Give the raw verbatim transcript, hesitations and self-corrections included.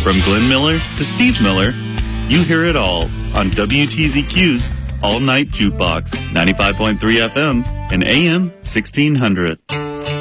From Glenn Miller to Steve Miller, you hear it all on W T Z Q's All Night Jukebox, ninety-five point three F M and A M sixteen hundred.